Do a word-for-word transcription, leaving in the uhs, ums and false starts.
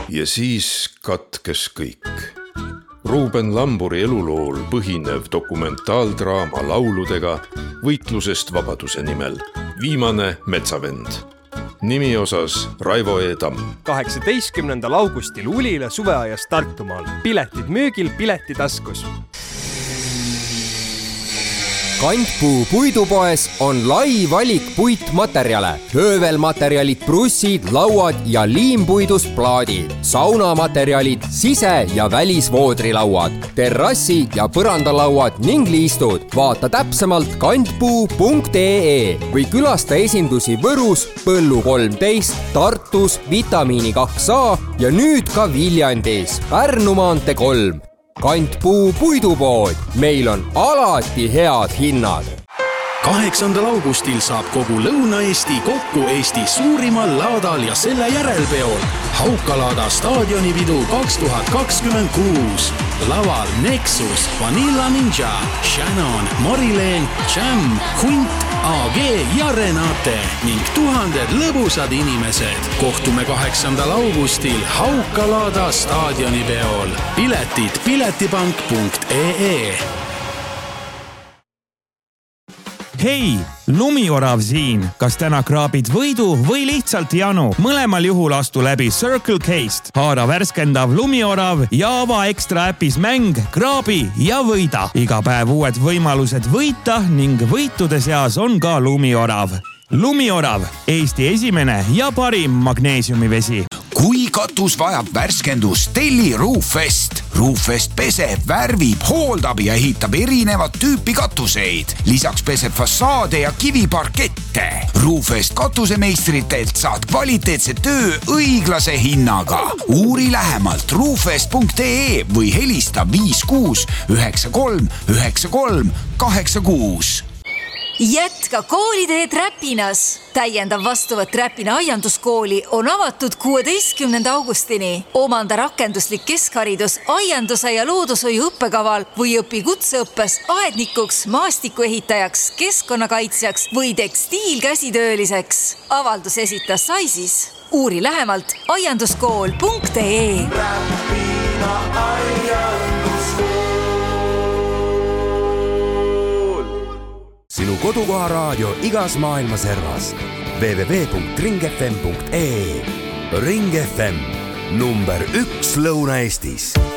ja siis katkes kõik. Ruuben Lamburi elulool põhinev dokumentaaldraama lauludega võitlusest vabaduse nimel. Viimane metsavend. Nimi osas Raivo E. Tamm. kaheksateistkümnendal augustil Ulila suveajas Tartumaal. Piletid müügil Piletitaskus. Kantpuu puidupoes on lai valik puitmaterjale. Höövelmaterjalid, brussid, lauad ja liimpuidus plaadid. Saunamaterjalid, sise- ja välisvoodrilauad, terrassi- ja põrandalauad ning liistud. Vaata täpsemalt kantpuu punkt ee või külasta esindusi Võrus, Põllu kolmteist, Tartus, Vitamiini kaks A ja nüüd ka Viljandis, Pärnu maantee kolm. Kantpuu puidupood. Meil on alati head hinnad. kaheksandal augustil saab kogu Lõuna-Eesti kokku Eesti suurimal laadal ja selle järelpeol. Haukalaada staadionipidu kaks tuhat kakskümmend kuus. Laval Nexus, Vanilla Ninja, Shannon, Marilyn, Jam, Hunt, A G ja Renate ning tuhanded lõbusad inimesed. Kohtume kaheksandal augustil Haukalaada staadionipeol. Piletid piletipank punkt ee. Hei, Lumiorav siin. Kas täna kraabid võidu või lihtsalt janu? Mõlemal juhul astu läbi Circle K'st. Haara värskendav Lumiorav ja ava ekstra äpis mäng, kraabi ja võida. Iga päev uued võimalused võita ning võitude seas on ka Lumiorav. Lumiorav, Eesti esimene ja parim magneesiumivesi. Kui katus vajab värskendust, telli Roofest. Roofest peseb, värvib, hooldab ja ehitab erinevat tüüpi katuseid. Lisaks peseb fassaade ja kiviparkette. Roofest katusemeistritelt saad kvaliteetse töö õiglase hinnaga. Uuri lähemalt roofest punkt ee või helista viis kuus üheksa kolm üheksa kolm kaheksa kuus. Jätka kooliteed Räpinas. Täiendav vastuvõtt Räpina aianduskooli on avatud kuueteistkümnenda augustini. Omanda rakenduslik keskharidus aianduse ja loodushoiu õppekaval või õpi kutseõppes aednikuks, maastikuehitajaks, keskkonnakaitsjaks või tekstiilkäsitööliseks. Avaldus esitas Saisis. Uuri lähemalt aianduskool punkt ee. Räpina aianduskool. Sinu kodukoha raadio igas maailma servas. w w w punkt ring f m punkt ee. Ring F M, number üks Lõuna-Eestis.